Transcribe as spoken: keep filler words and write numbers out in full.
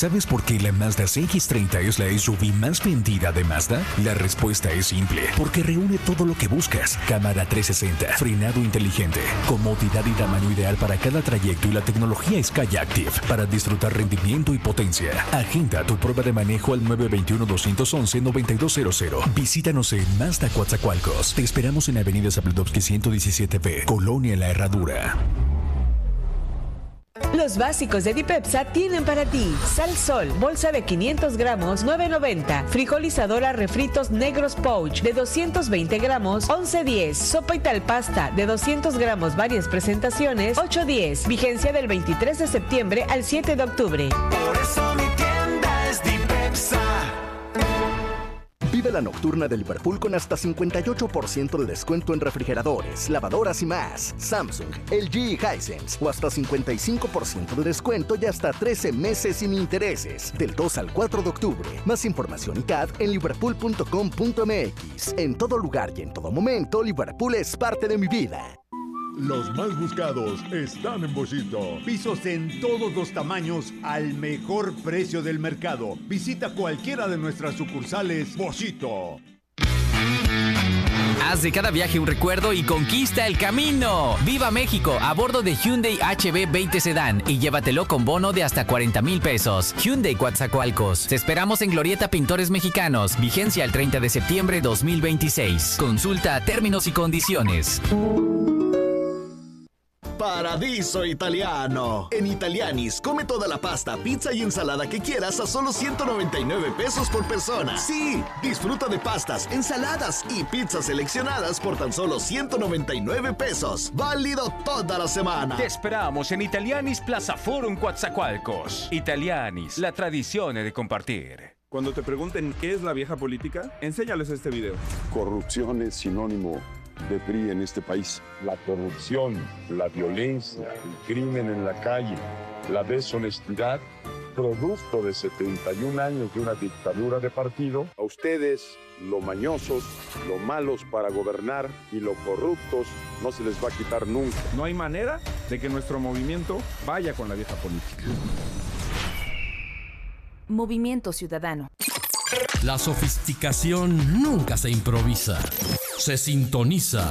¿Sabes por qué la Mazda C X treinta es la S U V más vendida de Mazda? La respuesta es simple, porque reúne todo lo que buscas. Cámara trescientos sesenta, frenado inteligente, comodidad y tamaño ideal para cada trayecto y la tecnología Skyactiv para disfrutar rendimiento y potencia. Agenda tu prueba de manejo al nueve dos uno, dos uno uno, nueve dos cero cero. Visítanos en Mazda Coatzacoalcos. Te esperamos en Avenida Zabludovsky ciento diecisiete B, Colonia La Herradura. Los básicos de Dipepsa tienen para ti Sal Sol, bolsa de quinientos gramos, nueve noventa. Frijolisadora refritos negros pouch de doscientos veinte gramos, once diez. Sopa y tal pasta de doscientos gramos, varias presentaciones, ocho diez. Vigencia del veintitrés de septiembre al siete de octubre. Por eso mi tienda es Dipepsa. Vive la nocturna de Liverpool con hasta cincuenta y ocho por ciento de descuento en refrigeradores, lavadoras y más. Samsung, L G y Hisense. O hasta cincuenta y cinco por ciento de descuento y hasta trece meses sin intereses. Del dos al cuatro de octubre. Más información y C A D en liverpool punto com punto m x. En todo lugar y en todo momento, Liverpool es parte de mi vida. Los más buscados están en Boschito. Pisos en todos los tamaños al mejor precio del mercado. Visita cualquiera de nuestras sucursales Boschito. Haz de cada viaje un recuerdo y conquista el camino. ¡Viva México! A bordo de Hyundai H B veinte Sedán y llévatelo con bono de hasta cuarenta mil pesos. Hyundai Coatzacoalcos. Te esperamos en Glorieta Pintores Mexicanos. Vigencia el treinta de septiembre de dos mil veintiséis. Consulta términos y condiciones. Paradiso Italiano. En Italianis, come toda la pasta, pizza y ensalada que quieras a solo ciento noventa y nueve pesos por persona. Sí, disfruta de pastas, ensaladas y pizzas seleccionadas por tan solo ciento noventa y nueve pesos. Válido toda la semana. Te esperamos en Italianis Plaza Forum Coatzacoalcos. Italianis, la tradición de compartir. Cuando te pregunten qué es la vieja política, enséñales este video. Corrupción es sinónimo de P R I en este país. La corrupción, la violencia, el crimen en la calle, la deshonestidad, producto de setenta y un años de una dictadura de partido. A ustedes, lo mañosos, lo malos para gobernar y lo corruptos, no se les va a quitar nunca. No hay manera de que nuestro movimiento vaya con la vieja política. Movimiento Ciudadano. La sofisticación nunca se improvisa, se sintoniza.